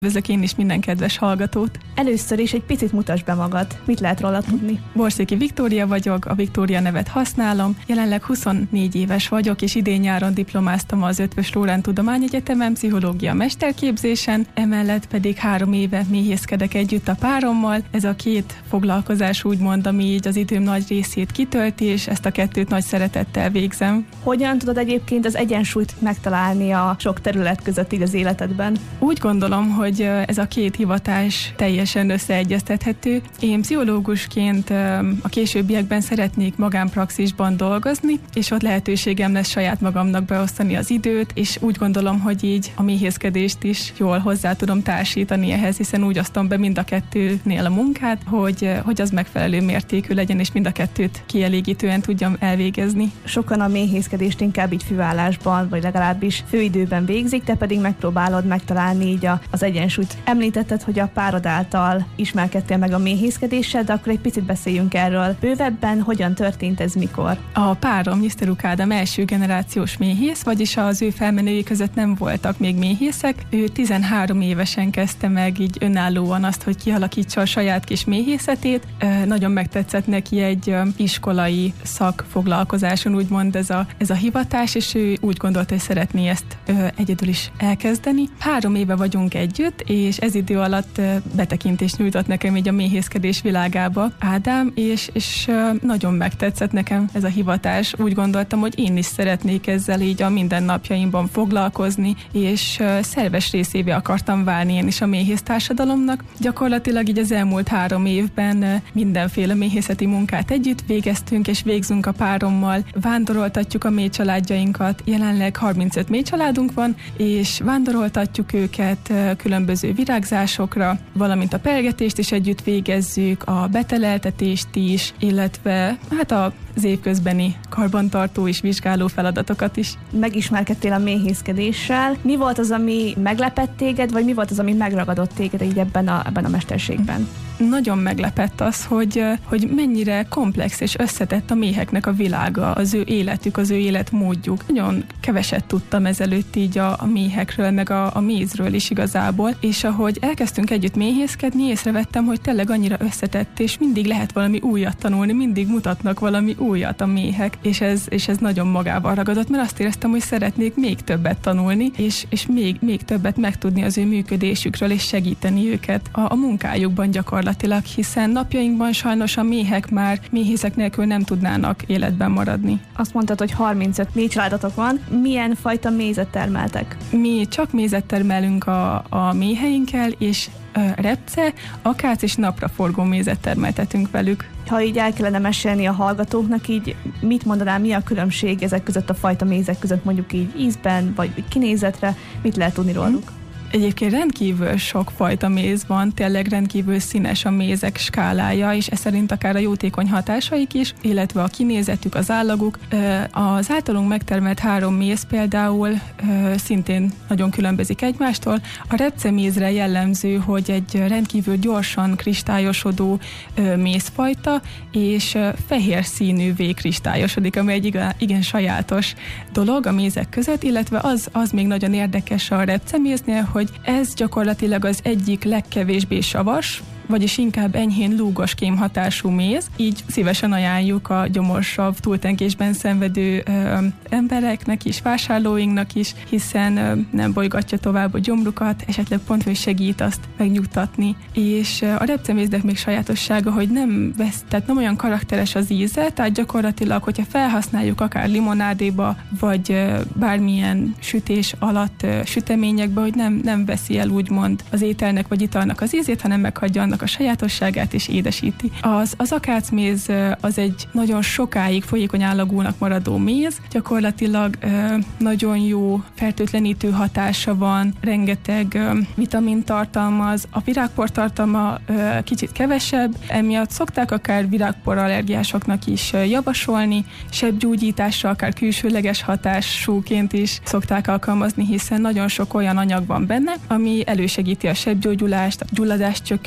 Üdvözlök én is minden kedves hallgatót. Először is egy picit mutasd be magad. Mit lehet róla tudni? Borszéki Viktória vagyok, a Viktória nevet használom. Jelenleg 24 éves vagyok, és idén nyáron diplomáztam az Eötvös Loránd Tudományegyetemen pszichológia mesterképzésen, emellett pedig 3 éve méhészkedek együtt a párommal. Ez a 2 foglalkozás úgymond, ami így az időm nagy részét kitölti, és ezt a 2 nagy szeretettel végzem. Hogyan tudod egyébként az egyensúlyt megtalálni a sok terület között így az életedben? Úgy gondolom, hogy ez a 2 hivatás teljesen összeegyeztethető. Én pszichológusként a későbbiekben szeretnék magánpraxisban dolgozni, és ott lehetőségem lesz saját magamnak beosztani az időt, és úgy gondolom, hogy így a méhészkedést is jól hozzá tudom társítani ehhez, hiszen úgy osztom be mind a 2-nél a munkát, hogy az megfelelő mértékű legyen, és mind a 2-t kielégítően tudjam elvégezni. Sokan a méhészkedést inkább így főállásban, vagy legalábbis főidőben végzik, te pedig megpróbálod megtalálni így az egyensúlyt. Említetted, hogy a párod által ismerkedtél meg a méhészkedéssel, de akkor egy picit beszéljünk erről bővebben, hogyan történt ez, mikor? A párom, Nyiszteruk Ádám első generációs méhész, vagyis az ő felmenői között nem voltak még méhészek. Ő 13 évesen kezdte meg így önállóan azt, hogy kialakítsa a saját kis méhészetét. Nagyon megtetszett neki egy iskolai szakfoglalkozáson, úgymond ez a hivatás, és ő úgy gondolta, hogy szeretné ezt egyedül is elkezdeni. 3 éve vagyunk együtt, és ez idő alatt betekintést nyújtott nekem így a méhészkedés világába Ádám, és nagyon megtetszett nekem ez a hivatás. Úgy gondoltam, hogy én is szeretnék ezzel így a mindennapjaimban foglalkozni, és szerves részévé akartam válni én is a méhész társadalomnak. Gyakorlatilag így az elmúlt 3 évben mindenféle méhészeti munkát együtt végeztünk, és végzünk a párommal. Vándoroltatjuk a méhcsaládjainkat. Jelenleg 35 méhcsaládunk van, és vándoroltatjuk őket különböző virágzásokra, valamint a pelgetést is együtt végezzük, a beteleltetést is, illetve hát az évközbeni karbantartó és vizsgáló feladatokat is. Megismerkedtél a méhészkedéssel. Mi volt az, ami meglepett téged, vagy mi volt az, ami megragadott téged így ebben a mesterségben? Nagyon meglepett az, hogy mennyire komplex és összetett a méheknek a világa, az ő életük, az ő életmódjuk. Nagyon keveset tudtam ezelőtt így a méhekről, meg a mézről is igazából, és ahogy elkezdtünk együtt méhészkedni, észrevettem, hogy tényleg annyira összetett, és mindig lehet valami újat tanulni, mindig mutatnak valami újat a méhek, és ez nagyon magával ragadott, mert azt éreztem, hogy szeretnék még többet tanulni, és még többet megtudni az ő működésükről, és segíteni őket a munkájukban gyakorlatilag, hiszen napjainkban sajnos a méhek már méhészek nélkül nem tudnának életben maradni. Azt mondtad, hogy 35 méhcsaládotok van. Milyen fajta mézet termeltek? Mi csak mézet termelünk a méheinkkel, és repce, akác és napraforgó mézet termeltetünk velük. Ha így el kellene mesélni a hallgatóknak, így mit mondanál, mi a különbség ezek között a fajta mézek között, mondjuk így ízben, vagy kinézetre, mit lehet tudni róluk? Egyébként rendkívül sok fajta méz van, tényleg rendkívül színes a mézek skálája, és ez szerint akár a jótékony hatásaik is, illetve a kinézetük, az állaguk. Az általunk megtermelt 3 méz például szintén nagyon különbözik egymástól. A repcemézre jellemző, hogy egy rendkívül gyorsan kristályosodó mézfajta, és fehér színűvé kristályosodik, ami egy igen sajátos dolog a mézek között, illetve az még nagyon érdekes a repceméznél, hogy ez gyakorlatilag az egyik legkevésbé savas, vagyis inkább enyhén lúgos kémhatású méz. Így szívesen ajánljuk a gyomorsav túltengésben szenvedő embereknek is, vásárlóinknak is, hiszen nem bolygatja tovább a gyomrukat, esetleg pont, hogy segít azt megnyugtatni. És a repceméznek még sajátossága, hogy nem olyan karakteres az íze, tehát gyakorlatilag, hogyha felhasználjuk akár limonádéba, vagy bármilyen sütés alatt süteményekbe, hogy nem veszi el úgymond az ételnek vagy italnak az ízét, hanem meghagyja annak a sajátosságát és édesíti. Az akácméz az egy nagyon sokáig folyékony állagúnak maradó méz, gyakorlatilag nagyon jó fertőtlenítő hatása van, rengeteg vitamin tartalmaz, a virágpor tartalma kicsit kevesebb, emiatt szokták akár virágpor allergiásoknak is javasolni, sebgyógyításra, akár külsőleges hatásúként is szokták alkalmazni, hiszen nagyon sok olyan anyag van benne, ami elősegíti a sebgyógyulást, a gyulladást csökkentő,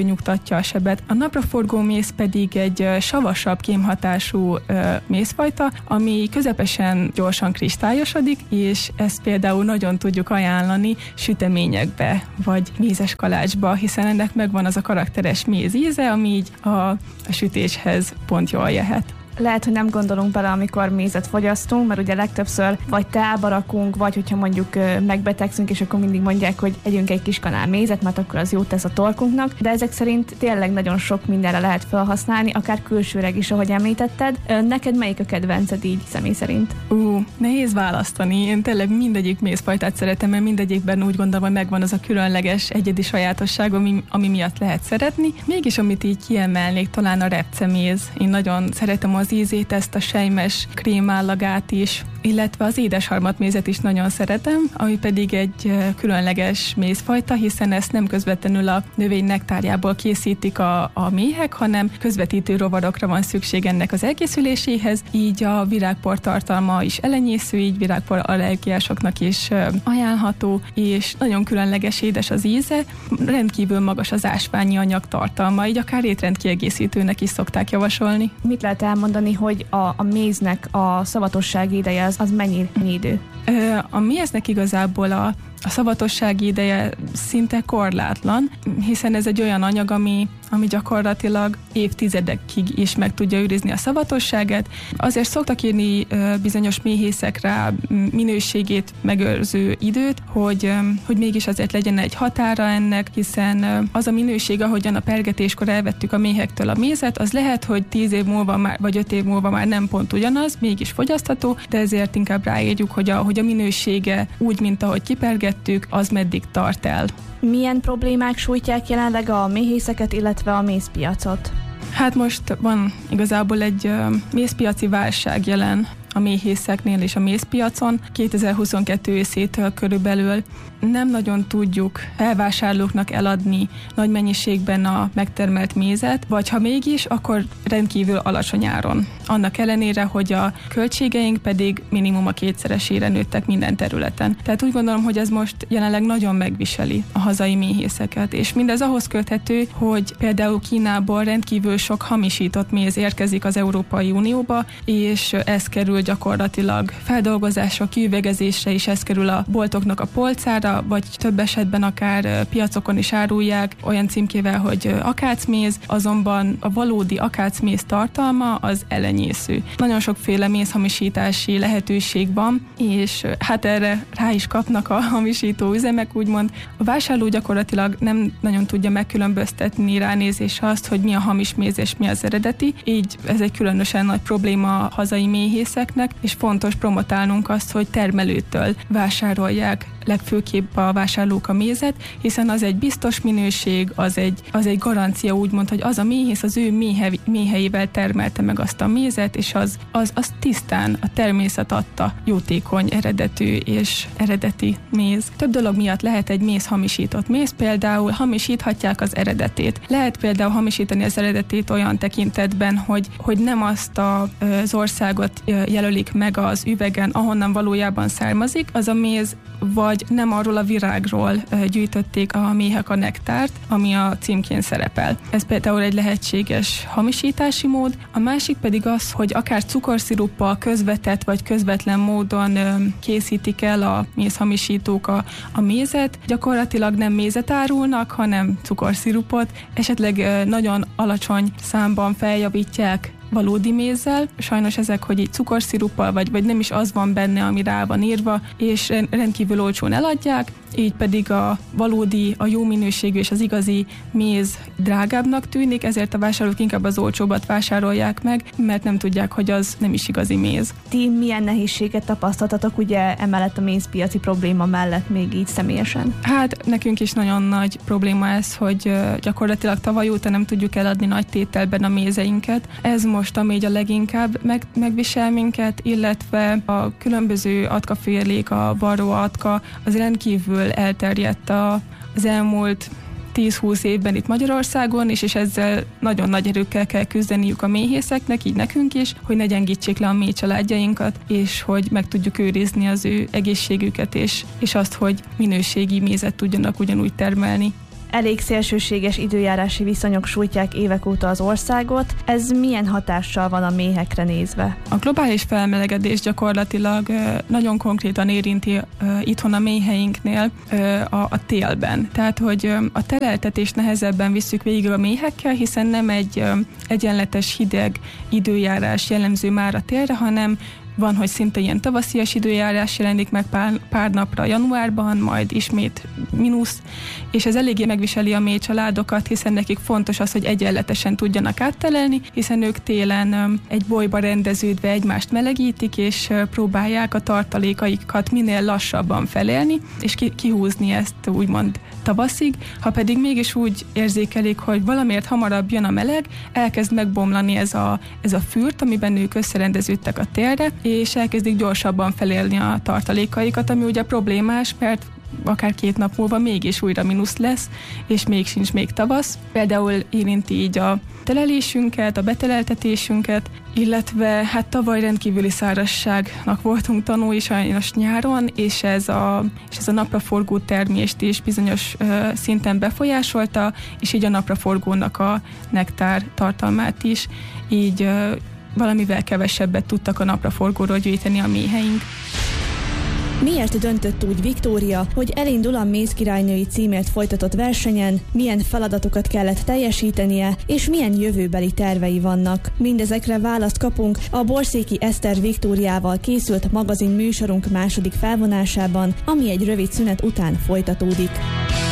lenyugtatja a sebet. A napraforgó méz pedig egy savasabb kémhatású mézfajta, ami közepesen gyorsan kristályosodik, és ezt például nagyon tudjuk ajánlani süteményekbe, vagy mézes kalácsba, hiszen ennek megvan az a karakteres méz íze, ami így a sütéshez pont jól jöhet. Lehet, hogy nem gondolunk bele, amikor mézet fogyasztunk, mert ugye legtöbbször vagy teába rakunk, vagy hogyha mondjuk megbetegszünk, és akkor mindig mondják, hogy együnk egy kis kanál mézet, mert akkor az jót tesz a torkunknak, de ezek szerint tényleg nagyon sok mindenre lehet felhasználni, akár külsőleg is, ahogy említetted. Neked melyik a kedvenced így személy szerint? Nehéz választani. Én tényleg mindegyik mézfajtát szeretem, mert mindegyikben úgy gondolom, hogy megvan az a különleges, egyedi sajátosság, ami miatt lehet szeretni. Mégis, amit így kiemelnék, talán a repceméz. Én nagyon szeretem az ízét, ezt a sejmes krémállagát is, illetve az édesharmatmézet is nagyon szeretem, ami pedig egy különleges mézfajta, hiszen ezt nem közvetlenül a növény nektárjából készítik a méhek, hanem közvetítő rovarokra van szükség ennek az elkészüléséhez, így a virágpor tartalma is elenyésző, így virágpor allergiásoknak is ajánlható, és nagyon különleges édes az íze, rendkívül magas az ásványi anyag tartalma, így akár étrendkiegészítőnek is szokták javasolni. Mit lehet elmondani, hogy a méznek a szavatossági ideje az mennyi idő? A méznek igazából a szavatossági ideje szinte korlátlan, hiszen ez egy olyan anyag, ami gyakorlatilag évtizedekig is meg tudja őrizni a szavatosságát. Azért szoktak írni bizonyos méhészek rá minőségét megőrző időt, hogy mégis azért legyen egy határa ennek, hiszen az a minőség, ahogyan a pergetéskor elvettük a méhektől a mézet, az lehet, hogy 10 év múlva már, vagy 5 év múlva már nem pont ugyanaz, mégis fogyasztható, de ezért inkább ráírjuk, hogy a minősége úgy, mint ahogy kipergettük, az meddig tart el. Milyen problémák sújtják jelenleg a méhészeket, illetve a mézpiacot? Hát most van igazából egy mézpiaci válság jelen a méhészeknél és a mézpiacon. 2022 őszétől körülbelül nem nagyon tudjuk elvásárlóknak eladni nagy mennyiségben a megtermelt mézet, vagy ha mégis, akkor rendkívül alacsony áron. Annak ellenére, hogy a költségeink pedig minimum a 2-szeresére nőttek minden területen. Tehát úgy gondolom, hogy ez most jelenleg nagyon megviseli a hazai méhészeket, és mindez ahhoz köthető, hogy például Kínából rendkívül sok hamisított méz érkezik az Európai Unióba, és ez kerül gyakorlatilag feldolgozásra, kiüvegezésre, és ez kerül a boltoknak a polcára, vagy több esetben akár piacokon is árulják olyan címkével, hogy akácméz, azonban a valódi akácméz tartalma az elenyésző. Nagyon sokféle mézhamisítási lehetőség van, és hát erre rá is kapnak a hamisító üzemek, úgymond. A vásárló gyakorlatilag nem nagyon tudja megkülönböztetni ránézésre azt, hogy mi a hamis méz és mi az eredeti, így ez egy különösen nagy probléma a hazai méhészeknek, és fontos promotálnunk azt, hogy termelőtől vásárolják legfőképp a vásárlók a mézet, hiszen az egy biztos minőség, az egy garancia, úgymond, hogy az a méhész az ő méheivel termelte meg azt a mézet, és az tisztán a természet adta jótékony eredetű és eredeti méz. Több dolog miatt lehet egy méz hamisított méz, például hamisíthatják az eredetét. Lehet például hamisítani az eredetét olyan tekintetben, hogy nem azt az országot jelölik meg az üvegen, ahonnan valójában származik az a méz, vagy nem arról a virágról gyűjtötték a méhek a nektárt, ami a címkén szerepel. Ez például egy lehetséges hamisítási mód. A másik pedig az, hogy akár cukorsziruppal közvetett vagy közvetlen módon készítik el a mézhamisítók a mézet. Gyakorlatilag nem mézet árulnak, hanem cukorszirupot. Esetleg nagyon alacsony számban feljavítják valódi mézzel. Sajnos ezek, hogy így cukorsziruppal, vagy nem is az van benne, ami rá van írva, és rendkívül olcsón eladják, így pedig a valódi, a jó minőségű és az igazi méz drágábbnak tűnik, ezért a vásárlók inkább az olcsóbbat vásárolják meg, mert nem tudják, hogy az nem is igazi méz. Ti milyen nehézséget tapasztaltatok ugye emellett a mézpiaci probléma mellett még így személyesen? Hát nekünk is nagyon nagy probléma ez, hogy gyakorlatilag tavaly óta nem tudjuk eladni nagy tételben a mézeinket. Ez most, ami így a leginkább megvisel minket, illetve a különböző atkafélék, a varró atka, az rendkívül elterjedt az elmúlt 10-20 évben itt Magyarországon, és ezzel nagyon nagy erőkkel kell küzdeniük a méhészeknek, így nekünk is, hogy ne gyengítsék le a méh családjainkat, és hogy meg tudjuk őrizni az ő egészségüket, és azt, hogy minőségi mézet tudjanak ugyanúgy termelni. Elég szélsőséges időjárási viszonyok sújtják évek óta az országot. Ez milyen hatással van a méhekre nézve? A globális felmelegedés gyakorlatilag nagyon konkrétan érinti itthon a méheinknél a télben. Tehát, hogy a teleltetést nehezebben visszük végig a méhekkel, hiszen nem egy egyenletes hideg időjárás jellemző már a télre, hanem van, hogy szinte ilyen tavaszias időjárás jelenik meg pár napra januárban, majd ismét mínusz, és ez eléggé megviseli a méhcsaládokat, hiszen nekik fontos az, hogy egyenletesen tudjanak áttelelni, hiszen ők télen egy bolyba rendeződve egymást melegítik, és próbálják a tartalékaikat minél lassabban felélni, és kihúzni ezt úgymond tavaszig. Ha pedig mégis úgy érzékelik, hogy valamiért hamarabb jön a meleg, elkezd megbomlani ez a fürt, amiben ők összerendeződtek a télre, és elkezdik gyorsabban felélni a tartalékaikat, ami ugye problémás, mert akár 2 nap múlva mégis újra mínusz lesz, és még sincs még tavasz. Például érinti így a telelésünket, a beteleltetésünket, illetve hát tavaly rendkívüli szárazságnak voltunk tanúi sajnos nyáron, és ez a napraforgó termést is bizonyos szinten befolyásolta, és így a napraforgónak a nektár tartalmát is, így valamivel kevesebbet tudtak a napraforgóról gyűjteni a méheink. Miért döntött úgy Viktória, hogy elindul a mézkirálynői címért folytatott versenyen, milyen feladatokat kellett teljesítenie, és milyen jövőbeli tervei vannak? Mindezekre választ kapunk a Borszéki Eszter Viktóriával készült magazin műsorunk második felvonásában, ami egy rövid szünet után folytatódik.